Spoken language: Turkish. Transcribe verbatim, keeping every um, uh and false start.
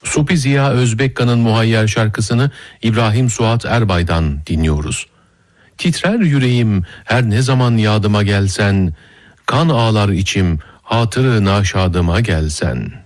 Supi Ziya Özbekkan'ın muhayyer şarkısını İbrahim Suat Erbay'dan dinliyoruz. Titrer yüreğim her ne zaman yadıma gelsen, kan ağlar içim hatırı naşadıma gelsen.